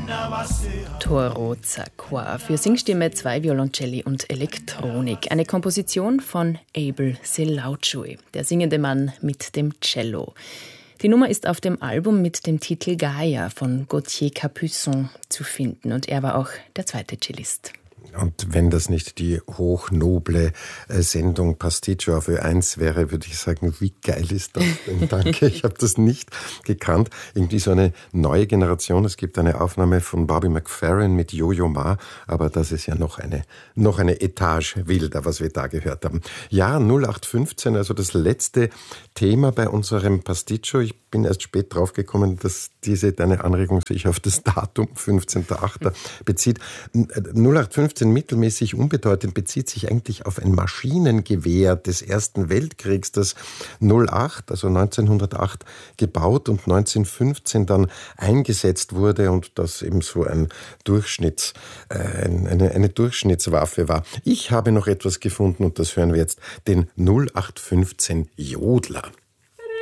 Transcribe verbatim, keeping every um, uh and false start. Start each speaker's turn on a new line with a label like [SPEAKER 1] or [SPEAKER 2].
[SPEAKER 1] Toro Zacqua für Singstimme, zwei Violoncelli und Elektronik. Eine Komposition von Abel Selauchui, der singende Mann mit dem Cello. Die Nummer ist auf dem Album mit dem Titel Gaia von Gauthier Capuçon zu finden und er war auch der zweite Cellist.
[SPEAKER 2] Und wenn das nicht die hochnoble äh, Sendung Pasticcio auf Ö eins wäre, würde ich sagen, wie geil ist das denn? Danke, ich habe das nicht gekannt. Irgendwie so eine neue Generation. Es gibt eine Aufnahme von Bobby McFerrin mit Yo-Yo Ma, aber das ist ja noch eine, noch eine Etage wilder, was wir da gehört haben. Ja, null acht fünfzehn, also das letzte Thema bei unserem Pasticcio. Ich bin erst spät draufgekommen, dass diese deine Anregung sich auf das Datum fünfzehnter achter bezieht. null acht fünfzehn mittelmäßig unbedeutend bezieht sich eigentlich auf ein Maschinengewehr des Ersten Weltkriegs, das null acht, also neunzehnhundertacht gebaut und neunzehnhundertfünfzehn dann eingesetzt wurde und das eben so ein Durchschnitts, äh, eine, eine Durchschnittswaffe war. Ich habe noch etwas gefunden und das hören wir jetzt, den null acht fünfzehn Jodler.